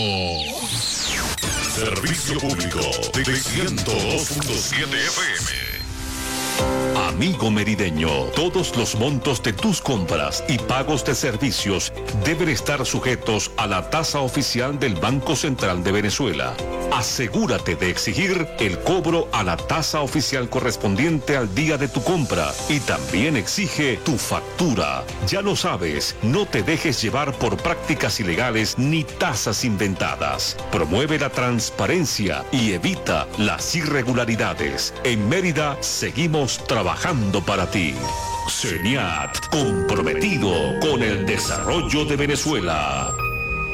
Servicio público de 102.7 FM. Amigo merideño, todos los montos de tus compras y pagos de servicios deben estar sujetos a la tasa oficial del Banco Central de Venezuela. Asegúrate de exigir el cobro a la tasa oficial correspondiente al día de tu compra y también exige tu factura. Ya lo sabes, no te dejes llevar por prácticas ilegales ni tasas inventadas. Promueve la transparencia y evita las irregularidades. En Mérida seguimos trabajando para ti. CENIAT, comprometido con el desarrollo de Venezuela.